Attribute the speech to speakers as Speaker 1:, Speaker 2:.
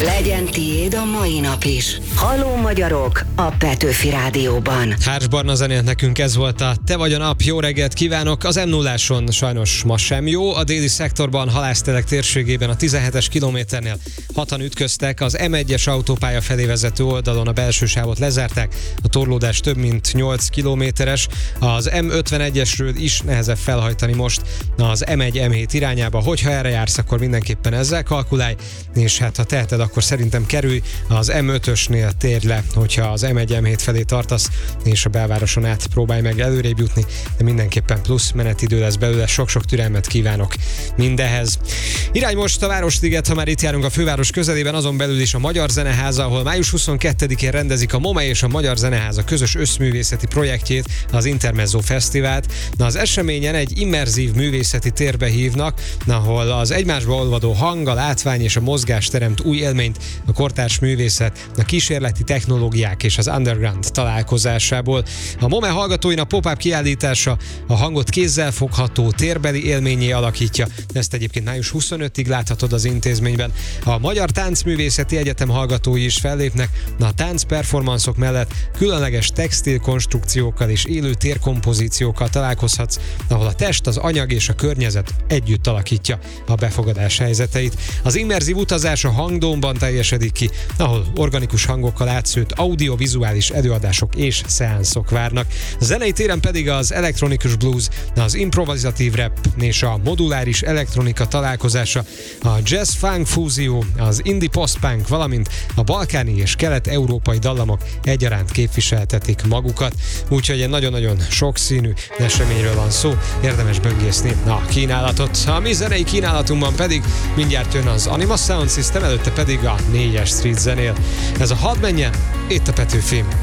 Speaker 1: Legyen tiéd a mai nap is. Halló magyarok a Petőfi Rádióban.
Speaker 2: Hárs Barna zenélt nekünk, ez volt a Te vagy a nap. Jó reggelt kívánok! Az M0-áson sajnos ma sem jó. A déli szektorban, Halásztelek térségében a 17-es kilométernél 6-an ütköztek. Az M1-es autópálya felé vezető oldalon a belső sávot lezárták. A torlódás több mint 8 kilométeres. Az M51-esről is nehezebb felhajtani most az M1-M7 irányába. Hogyha erre jársz, akkor mindenképpen ezzel kalkulálj, és hát ha teheted, akkor szerintem kerülj az M5-ösnél, térj le, hogyha az M1-M7 felé tartasz, és a belvároson át próbálj meg előrébb jutni, de mindenképpen plusz menetidő lesz belőle. Sok-sok türelmet kívánok mindehez. Irány most a Városliget, ha már itt járunk a főváros közelében, azon belül is a Magyar Zeneháza, ahol május 22-én rendezik a MOME és a Magyar Zeneháza közös összművészeti projektjét, az Intermezzo Fesztivált. Az eseményen egy immerzív művészeti térbe hívnak, ahol az egymásba olvadó hang, a látvány és a mozgás teremt új élményt a kortárs művészet, a kísérleti technológiák és az underground találkozásából. A MOME hallgatóinak pop-up kiállítása a hangot kézzel fogható térbeli élményé alakítja. Ezt egyébként május 25-ig láthatod az intézményben. A Magyar Táncművészeti Egyetem hallgatói is fellépnek, a táncperformanszok mellett különleges textil konstrukciókkal és élő térkompozíciókkal találkozhatsz, ahol a test, az anyag és a környezet együtt alakítja a befogadás helyzeteit. Az immerzív utazás a Hangdómban teljesedik ki, ahol organikus hangokkal átszőtt audiovizuális előadások és szeánszok várnak. A zenei téren pedig az elektronikus blues, az improvizatív rap és a moduláris elektronika találkozása, a jazz-funk fúzió, az indie post-punk, valamint a balkáni és kelet-európai dallamok egyaránt képviseltetik magukat. Úgyhogy egy nagyon-nagyon sokszínű eseményről van szó, érdemes böngészni a kínálatot. A mi zenei kínálatunkban pedig mindjárt jön az Anima Sound System, előtte pedig a 4-es Street zenél. Ez a Hadd menjen, itt a Petőfi.